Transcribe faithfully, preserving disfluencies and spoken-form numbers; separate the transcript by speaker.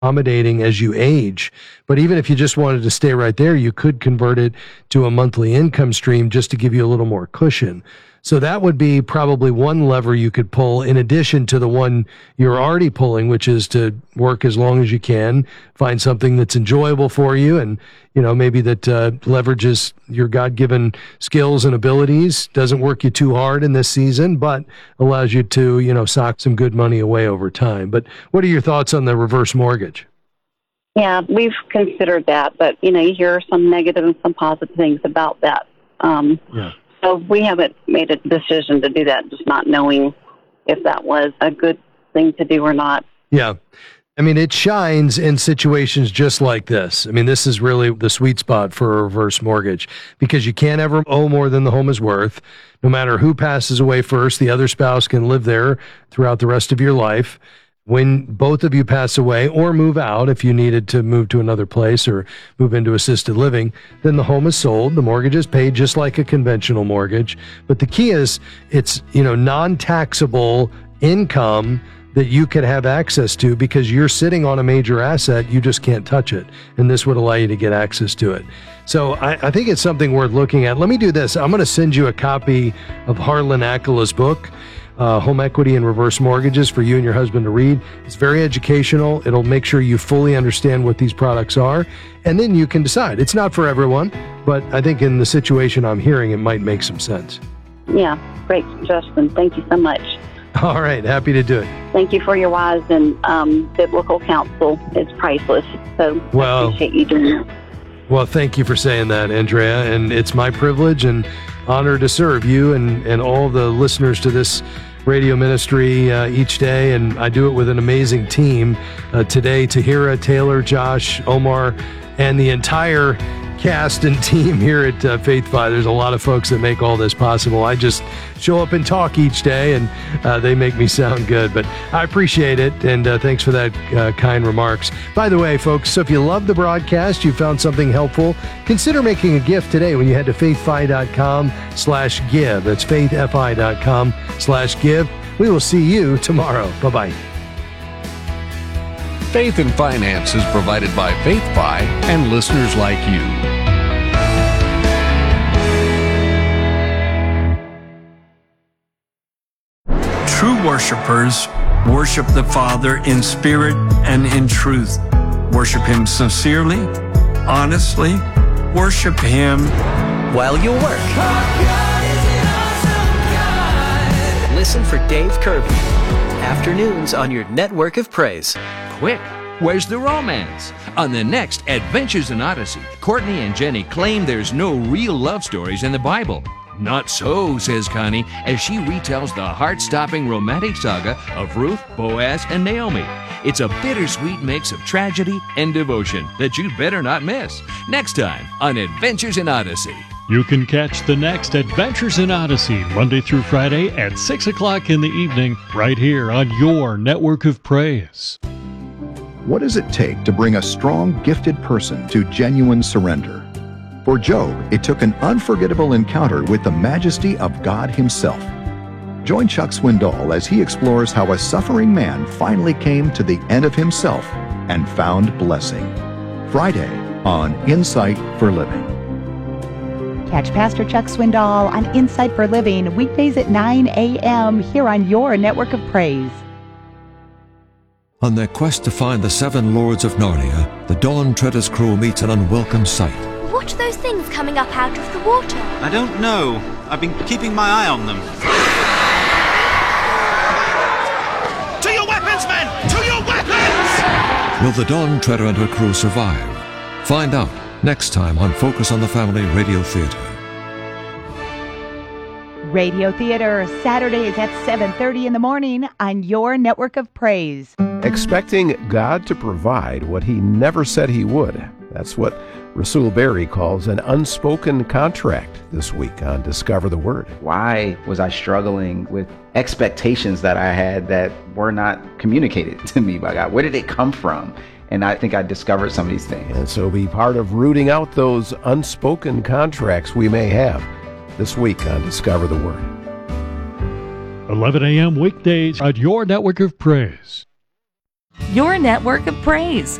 Speaker 1: accommodating as you age. But even if you just wanted to stay right there, you could convert it to a monthly income stream just to give you a little more cushion. So that would be probably one lever you could pull in addition to the one you're already pulling, which is to work as long as you can, find something that's enjoyable for you, and, you know, maybe that uh, leverages your God-given skills and abilities, doesn't work you too hard in this season, but allows you to, you know, sock some good money away over time. But what are your thoughts on the reverse mortgage?
Speaker 2: Yeah, we've considered that, but, you know, you hear some negative and some positive things about that. Um,
Speaker 1: yeah.
Speaker 2: So we haven't made a decision to do that, just not knowing if that was a good thing to do or not.
Speaker 1: Yeah. I mean, it shines in situations just like this. I mean, this is really the sweet spot for a reverse mortgage because you can't ever owe more than the home is worth. No matter who passes away first, the other spouse can live there throughout the rest of your life. When both of you pass away or move out, if you needed to move to another place or move into assisted living, then the home is sold. The mortgage is paid just like a conventional mortgage. But the key is it's, you know, non-taxable income that you could have access to because you're sitting on a major asset. You just can't touch it. And this would allow you to get access to it. So I, I think it's something worth looking at. Let me do this. I'm going to send you a copy of Harlan Akala's book, Uh, Home Equity and Reverse Mortgages, for you and your husband to read. It's very educational. It'll make sure you fully understand what these products are, and then you can decide. It's not for everyone, but I think in the situation I'm hearing, it might make some sense.
Speaker 2: Yeah, great suggestion. Thank you so much.
Speaker 1: All right, happy to do it.
Speaker 2: Thank you for your wise and um, biblical counsel. It's priceless, so
Speaker 1: well,
Speaker 2: I appreciate you doing it.
Speaker 1: Well, thank you for saying that, Andrea, and it's my privilege and honor to serve you and, and all the listeners to this radio ministry uh, each day, and I do it with an amazing team. Uh, today, Tahira, Taylor, Josh, Omar, and the entire cast and team here at uh, Faith-Fi. There's a lot of folks that make all this possible. I just show up and talk each day, and uh, they make me sound good. But I appreciate it, and uh, thanks for that uh, kind remarks. By the way, folks, so if you love the broadcast, you found something helpful, consider making a gift today when you head to faithfi.com slash give. That's faithfi.com slash give. We will see you tomorrow. Bye-bye.
Speaker 3: Faith and Finance is provided by Faith-Fi and listeners like you.
Speaker 4: True worshipers worship the Father in spirit and in truth. Worship Him sincerely, honestly. Worship Him
Speaker 5: while you work. Listen for Dave Kirby. Afternoons on your network of praise.
Speaker 6: Quick, where's the romance? On the next Adventures in Odyssey, Courtney and Jenny claim there's no real love stories in the Bible. Not so, says Connie, as she retells the heart-stopping romantic saga of Ruth, Boaz, and Naomi. It's a bittersweet mix of tragedy and devotion that you'd better not miss. Next time on Adventures in Odyssey.
Speaker 7: You can catch the next Adventures in Odyssey Monday through Friday at six o'clock in the evening right here on your network of praise.
Speaker 8: What does it take to bring a strong, gifted person to genuine surrender? For Job, it took an unforgettable encounter with the majesty of God Himself. Join Chuck Swindoll as he explores how a suffering man finally came to the end of himself and found blessing. Friday on Insight for Living.
Speaker 9: Catch Pastor Chuck Swindoll on Insight for Living weekdays at nine a.m. here on your network of praise.
Speaker 10: On their quest to find the seven lords of Narnia, the Dawn Treader's crew meets an unwelcome sight.
Speaker 11: What are those things coming up out of the water?
Speaker 12: I don't know. I've been keeping my eye on them.
Speaker 13: To your weapons, men! To your weapons!
Speaker 10: Will the Dawn Treader and her crew survive? Find out next time on Focus on the Family Radio Theater.
Speaker 9: Radio Theater, Saturdays at seven thirty in the morning on your network of praise.
Speaker 14: Expecting God to provide what He never said He would. That's what Rasul Berry calls an unspoken contract this week on Discover the Word.
Speaker 15: Why was I struggling with expectations that I had that were not communicated to me by God? Where did it come from? And I think I discovered some of these things.
Speaker 14: And so be part of rooting out those unspoken contracts we may have this week on Discover the Word.
Speaker 7: eleven a.m. weekdays on your network of praise.
Speaker 16: Your network of praise.